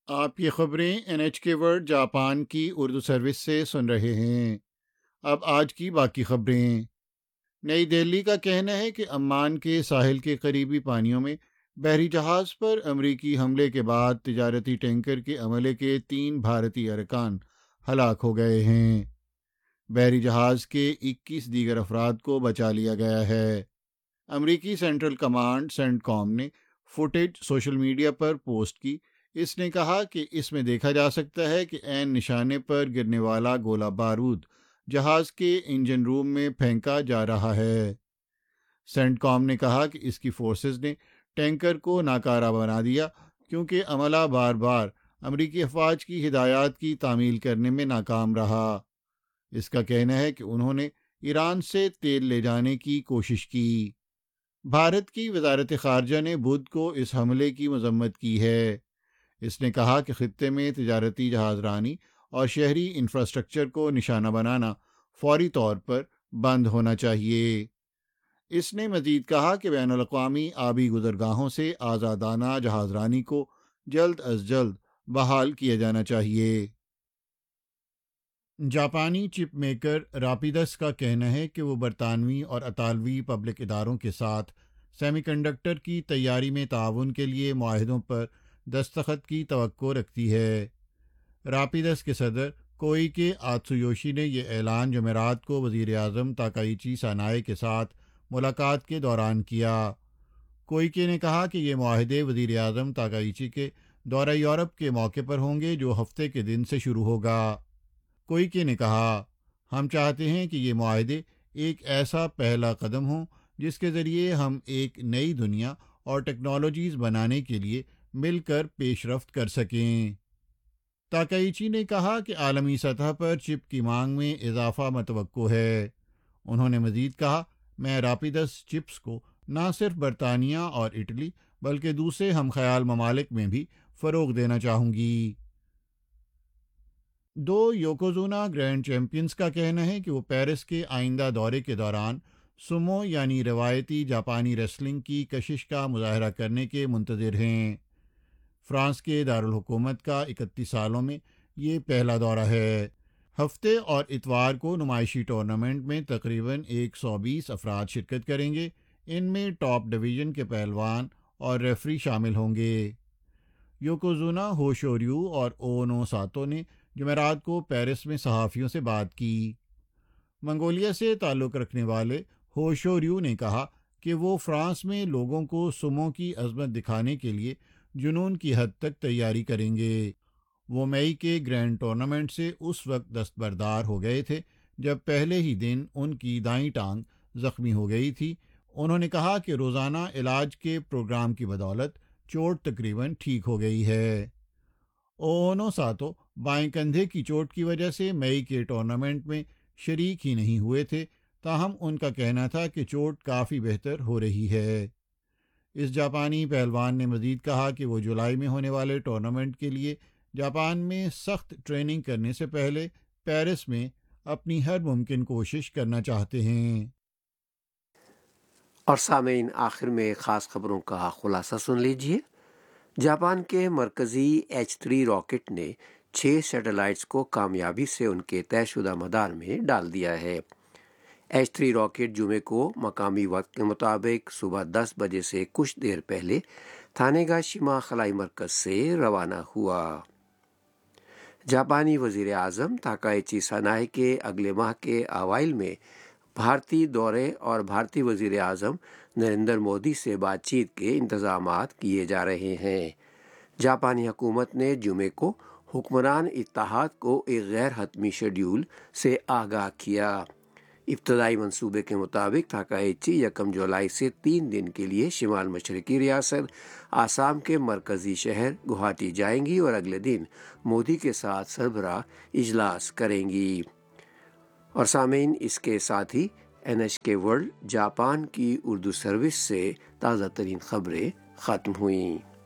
آپ یہ خبریں NHK ورلڈ جاپان کی اردو سروس سے سن رہے ہیں۔ اب آج کی باقی خبریں۔ نئی دہلی کا کہنا ہے کہ عمان کے ساحل کے قریبی پانیوں میں بحری جہاز پر امریکی حملے کے بعد تجارتی ٹینکر کے عملے کے 3 بھارتی ارکان ہلاک ہو گئے ہیں۔ بحری جہاز کے 21 دیگر افراد کو بچا لیا گیا ہے۔ امریکی سینٹرل کمانڈ سینٹ کام نے فوٹیج سوشل میڈیا پر پوسٹ کی۔ اس نے کہا کہ اس میں دیکھا جا سکتا ہے کہ عین نشانے پر گرنے والا گولہ بارود جہاز کے انجن روم میں پھینکا جا رہا ہے۔ سینٹ کام نے کہا کہ اس کی فورسز نے ٹینکر کو ناکارہ بنا دیا کیونکہ عملہ بار بار امریکی افواج کی ہدایات کی تعمیل کرنے میں ناکام رہا۔ اس کا کہنا ہے کہ انہوں نے ایران سے تیل لے جانے کی کوشش کی۔ بھارت کی وزارت خارجہ نے بدھ کو اس حملے کی مذمت کی ہے۔ اس نے کہا کہ خطے میں تجارتی جہاز رانی اور شہری انفراسٹرکچر کو نشانہ بنانا فوری طور پر بند ہونا چاہیے۔ اس نے مزید کہا کہ بین الاقوامی آبی گزرگاہوں سے آزادانہ جہاز رانی کو جلد از جلد بحال کیا جانا چاہیے۔ جاپانی چپ میکر راپیڈس کا کہنا ہے کہ وہ برطانوی اور اطالوی پبلک اداروں کے ساتھ سیمی کنڈکٹر کی تیاری میں تعاون کے لیے معاہدوں پر دستخط کی توقع رکھتی ہے۔ راپیڈس کے صدر کوئیکے آتسویوشی نے یہ اعلان جمعرات کو وزیر اعظم تاکائیچی سانائے کے ساتھ ملاقات کے دوران کیا۔ کوئیکے نے کہا کہ یہ معاہدے وزیر اعظم تاکائیچی کے دورہ یورپ کے موقع پر ہوں گے جو ہفتے کے دن سے شروع ہوگا۔ کوئیکے نے کہا، ہم چاہتے ہیں کہ یہ معاہدے ایک ایسا پہلا قدم ہوں جس کے ذریعے ہم ایک نئی دنیا اور ٹیکنالوجیز بنانے کے لیے مل کر پیش رفت کر سکیں۔ تاکائیچی نے کہا کہ عالمی سطح پر چپ کی مانگ میں اضافہ متوقع ہے۔ انہوں نے مزید کہا، میں راپیڈس چپس کو نہ صرف برطانیہ اور اٹلی بلکہ دوسرے ہم خیال ممالک میں بھی فروغ دینا چاہوں گی۔ 2 یوکوزونا گرینڈ چیمپئنز کا کہنا ہے کہ وہ پیرس کے آئندہ دورے کے دوران سومو یعنی روایتی جاپانی ریسلنگ کی کشش کا مظاہرہ کرنے کے منتظر ہیں۔ فرانس کے دارالحکومت کا 31 سالوں میں یہ پہلا دورہ ہے۔ ہفتے اور اتوار کو نمائشی ٹورنامنٹ میں تقریباً 120 افراد شرکت کریں گے۔ ان میں ٹاپ ڈویژن کے پہلوان اور ریفری شامل ہوں گے۔ یوکوزونا ہوشوریو اور اونو ساتو نے جمعرات کو پیرس میں صحافیوں سے بات کی۔ منگولیا سے تعلق رکھنے والے ہوشوریو نے کہا کہ وہ فرانس میں لوگوں کو سومو کی عظمت دکھانے کے لیے جنون کی حد تک تیاری کریں گے۔ وہ مئی کے گرینڈ ٹورنامنٹ سے اس وقت دستبردار ہو گئے تھے جب پہلے ہی دن ان کی دائیں ٹانگ زخمی ہو گئی تھی۔ انہوں نے کہا کہ روزانہ علاج کے پروگرام کی بدولت چوٹ تقریباً ٹھیک ہو گئی ہے۔ اونو ساتو بائیں کندھے کی چوٹ کی وجہ سے مئی کے ٹورنامنٹ میں شریک ہی نہیں ہوئے تھے، تاہم ان کا کہنا تھا کہ چوٹ کافی بہتر ہو رہی ہے۔ اس جاپانی پہلوان نے مزید کہا کہ وہ جولائی میں ہونے والے ٹورنامنٹ کے لیے جاپان میں سخت ٹریننگ کرنے سے پہلے پیرس میں اپنی ہر ممکن کوشش کرنا چاہتے ہیں۔ اور سامعین، آخر میں خاص خبروں کا خلاصہ سن لیجیے۔ جاپان کے مرکزی H3 راکٹ نے 6 سیٹلائٹس کو کامیابی سے ان کے طے شدہ مدار میں ڈال دیا ہے۔ H3 راکٹ جمعے کو مقامی وقت کے مطابق صبح 10 بجے سے کچھ دیر پہلے تھانیگاشیما خلائی مرکز سے روانہ ہوا۔ جاپانی وزیر اعظم تاکائیچی سانائے کے اگلے ماہ کے اوائل میں بھارتی دورے اور بھارتی وزیر اعظم نریندر مودی سے بات چیت کے انتظامات کیے جا رہے ہیں۔ جاپانی حکومت نے جمعے کو حکمران اتحاد کو ایک غیر حتمی شیڈول سے آگاہ کیا۔ ابتدائی منصوبے کے مطابق تاکائیچی 1 جولائی سے 3 دن کے لیے شمال مشرقی ریاست آسام کے مرکزی شہر گوہاٹی جائیں گی اور اگلے دن مودی کے ساتھ سربراہ اجلاس کریں گی۔ اور سامعین، اس کے ساتھ ہی NHK ورلڈ جاپان کی اردو سروس سے تازہ ترین خبریں ختم ہوئیں۔